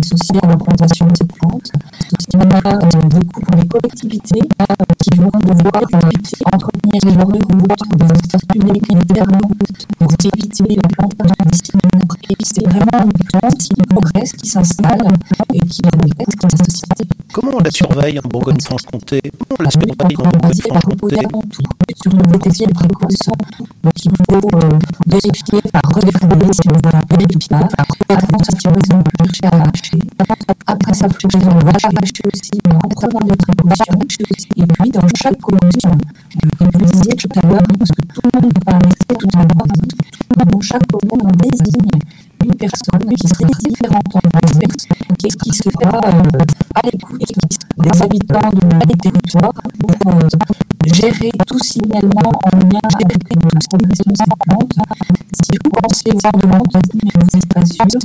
associés à l'implantation de ces plantes. Il y en a des coûts pour les collectivités qui vont devoir entretenir les levures ou des espaces publics internes pour éviter la plantation et c'est vraiment une plante qui progresse, qui s'installe et qui progresse dans la société. Comment on la surveille en Bourgogne-Franche-Comté? Comment on la surveille en Bourgogne-Franche-Comté? Sur le métier de précaution, donc il faut vérifier par redéfinir si on veut appeler du pas, avant sa floraison, on va chercher à arracher, après sa floraison, on va arracher aussi, mais en prenant des précautions, et puis dans chaque commune, comme vous le disiez tout à l'heure, parce que tout le monde n'est pas resté tout en bas, dans chaque commune, on désigne une personne qui serait différente en et qui sera à l'écoute des habitants du territoire pour gérer tout signalement en lien avec cette plante. Si vous pensez voir de l'embroisie, mais vous n'êtes pas sûr,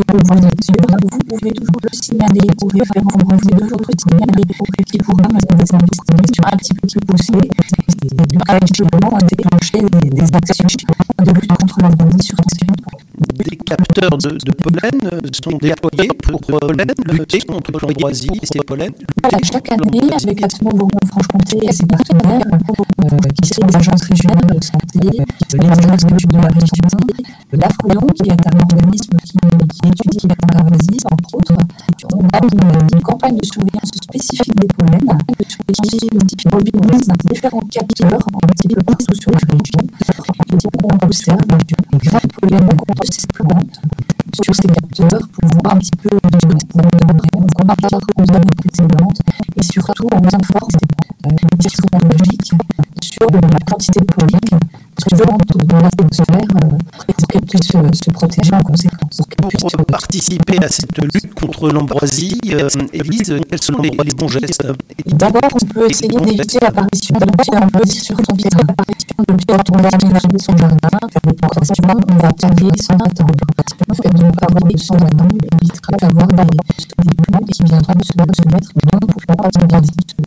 vous pouvez toujours le signaler au référent l'embroisie de votre signaler qui pourra mener des investigations un petit peu plus poussées et actuellement déclencher des actions de lutte contre l'embroisie sur ce territoire. Des capteurs de pollen sont déployés pour lutter contre l'ambroisie et ces pollens. Chaque année, avec l'Association Bourgogne-Franche-Comté et ses partenaires, qui sont les agences régionales de santé, les agences de la région, l'AFRODON, qui est un organisme qui étudie l'ambroisie, entre autres, on a une campagne de surveillance spécifique des pollens qui mobilise différents capteurs un petit peu partout sur la région. Et on observe les grains de pollen de ces plantes sur ces capteurs pour voir un petit peu on compare aux années précédentes et surtout on informe les directions biologiques sur la quantité de pollen dans l'atmosphère pour qu'elles puissent se protéger en conséquence. Pour participer à cette lutte contre l'ambroisie, Élise, quels sont les bons gestes? D'abord, on peut essayer d'éviter l'apparition de l'ambroisie sur son terrain. Depuis quand on va aménager son jardin, faire des plantations, on va tailler son interrogation, faire de l'encadrement de son jardin, évitera d'avoir des plantes qui viendront se mettre dans pour faire pas d'ambroisie.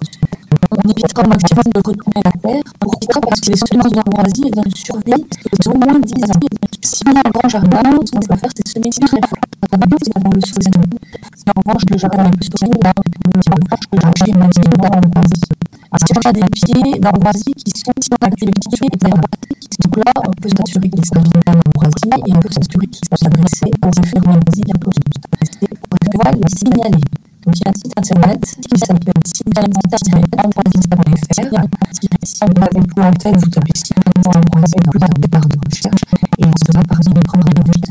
On évitera au maximum de retourner la terre. Pourquoi? Parce que les semences d'ambroisie, elles ont une survie d'au moins 10 ans. Si on a un grand jardin, ce qu'on va faire, c'est semer très fort avant le sol. Si en revanche le jardin est plus petit, là, le jardin est maximum d'ambroisie. Si on a des pieds d'ambroisie qui sont activés et donc là, on peut s'assurer qu'il s'agit d'un ambroisie et on peut s'assurer qu'il s'agit s'adresser aux référents ambroisie pour pouvoir les signaler. Donc il y a un site internet qui s'appelle signalement-ambroisie.fr. Si vous avez le point en tête, vous tapez signalement-ambroisie dans la barre de recherche et on sera parmi les premiers résultats.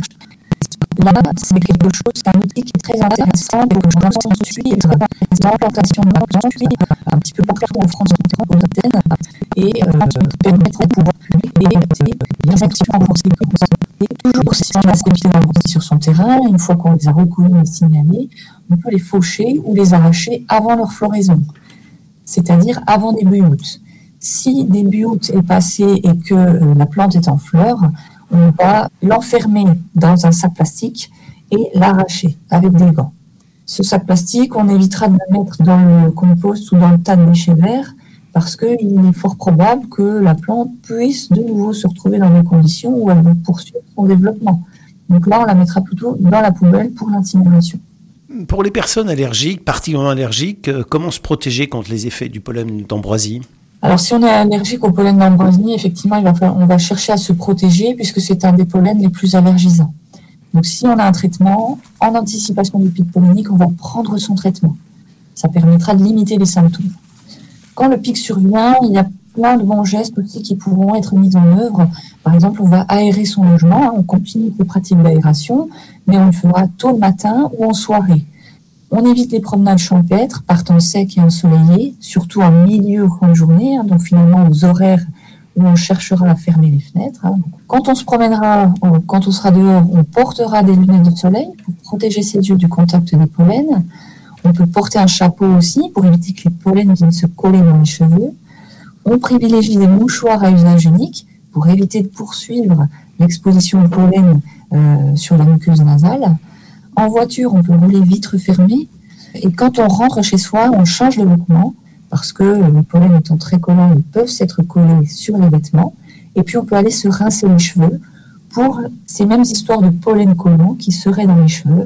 Là, c'est quelque chose, c'est un outil qui est très intéressant et que je pense suivre l'implantation de la plante un petit peu partout en France métropolitaine et permettre au pouvoir public d'éviter les actions ambroisies. Toujours si on a ces pieds d'ambroisie sur son terrain, une fois qu'on les a reconnus et signalés, on peut les faucher ou les arracher avant leur floraison, c'est-à-dire avant début août. Si début août est passé et que la plante est en fleurs, on va l'enfermer dans un sac plastique et l'arracher avec des gants. Ce sac plastique, on évitera de le mettre dans le compost ou dans le tas de déchets verts parce qu'il est fort probable que la plante puisse de nouveau se retrouver dans des conditions où elle va poursuivre son développement. Donc là, on la mettra plutôt dans la poubelle pour l'incinération. Pour les personnes allergiques, particulièrement allergiques, comment se protéger contre les effets du pollen d'ambroisie ? Alors, si on est allergique au pollen d'ambroisie, effectivement, on va chercher à se protéger puisque c'est un des pollens les plus allergisants. Donc, si on a un traitement, en anticipation du pic pollinique, on va prendre son traitement. Ça permettra de limiter les symptômes. Quand le pic survient, il y a plein de bons gestes aussi qui pourront être mis en œuvre. Par exemple, on va aérer son logement, on continue les pratiques d'aération, mais on le fera tôt le matin ou en soirée. On évite les promenades champêtres par temps sec et ensoleillé, surtout en milieu ou fin de journée, donc finalement aux horaires où on cherchera à fermer les fenêtres. Quand on se promènera, quand on sera dehors, on portera des lunettes de soleil pour protéger ses yeux du contact des pollens. On peut porter un chapeau aussi pour éviter que les pollens viennent se coller dans les cheveux. On privilégie des mouchoirs à usage unique pour éviter de poursuivre l'exposition au pollen sur la muqueuse nasale. En voiture, on peut rouler vitres fermées. Et quand on rentre chez soi, on change de vêtements parce que les pollens étant très collants, ils peuvent s'être collés sur les vêtements. Et puis, on peut aller se rincer les cheveux pour ces mêmes histoires de pollen collants qui seraient dans les cheveux.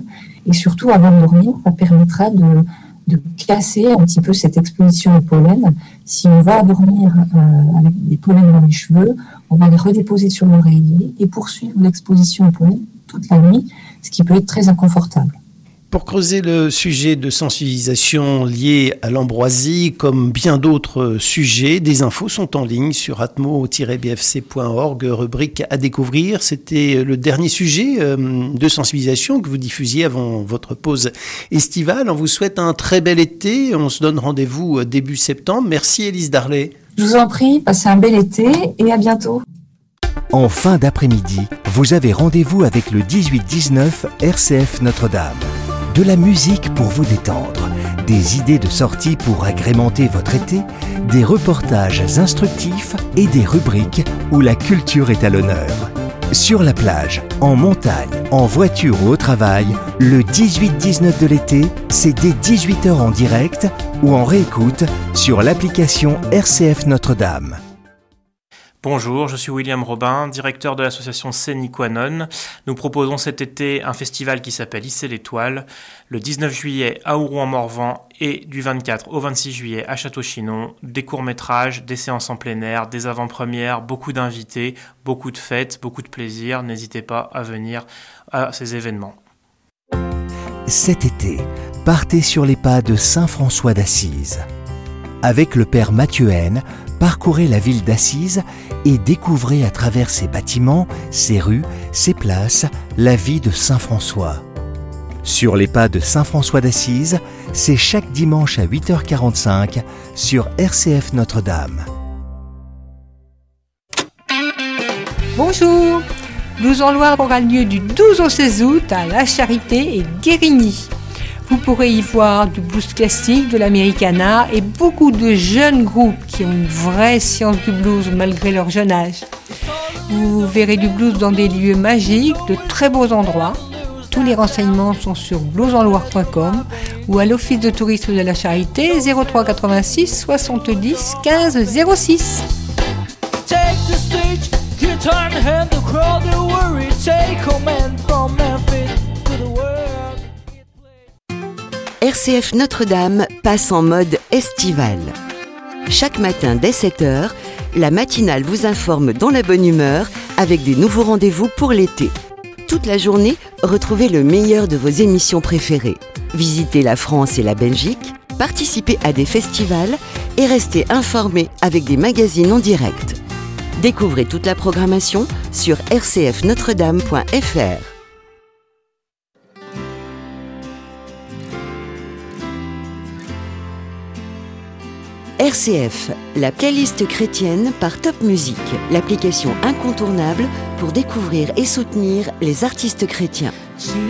Et surtout, avant de dormir, ça permettra de casser un petit peu cette exposition au pollen. Si on va dormir avec des pollens dans les cheveux, on va les redéposer sur l'oreiller et poursuivre l'exposition au pollen toute la nuit, ce qui peut être très inconfortable. Pour creuser le sujet de sensibilisation lié à l'ambroisie, comme bien d'autres sujets, des infos sont en ligne sur atmo-bfc.org, rubrique à découvrir. C'était le dernier sujet de sensibilisation que vous diffusiez avant votre pause estivale. On vous souhaite un très bel été. On se donne rendez-vous début septembre. Merci Élise Darlet. Je vous en prie, passez un bel été et à bientôt. En fin d'après-midi, vous avez rendez-vous avec le 18-19 RCF Notre-Dame. De la musique pour vous détendre, des idées de sortie pour agrémenter votre été, des reportages instructifs et des rubriques où la culture est à l'honneur. Sur la plage, en montagne, en voiture ou au travail, le 18-19 de l'été, c'est dès 18h en direct ou en réécoute sur l'application RCF Notre-Dame. Bonjour, je suis William Robin, directeur de l'association Séniquanon. Nous proposons cet été un festival qui s'appelle Hisser l'étoile, le 19 juillet à Ourouen-Morvan et du 24 au 26 juillet à Château-Chinon. Des courts-métrages, des séances en plein air, des avant-premières, beaucoup d'invités, beaucoup de fêtes, beaucoup de plaisir. N'hésitez pas à venir à ces événements. Cet été, partez sur les pas de Saint François d'Assise. Avec le père Mathieu Haine, parcourez la ville d'Assise et découvrez à travers ses bâtiments, ses rues, ses places, la vie de Saint François. Sur les pas de Saint François d'Assise, c'est chaque dimanche à 8h45 sur RCF Notre-Dame. Bonjour, Blues en Loire aura lieu du 12 au 16 août à La Charité et Guérigny. Vous pourrez y voir du blues classique, de l'americana et beaucoup de jeunes groupes qui ont une vraie science du blues malgré leur jeune âge. Vous verrez du blues dans des lieux magiques, de très beaux endroits. Tous les renseignements sont sur bluesenloire.com ou à l'Office de tourisme de la Charité 03 86 70 15 06. Take the stage, guitar in hand, the crowd they worry. Take command from Memphis to the world. RCF Notre-Dame passe en mode estival. Chaque matin dès 7h, la matinale vous informe dans la bonne humeur avec des nouveaux rendez-vous pour l'été. Toute la journée, retrouvez le meilleur de vos émissions préférées. Visitez la France et la Belgique, participez à des festivals et restez informés avec des magazines en direct. Découvrez toute la programmation sur rcfnotredame.fr. RCF, la playlist chrétienne par Top Music, l'application incontournable pour découvrir et soutenir les artistes chrétiens.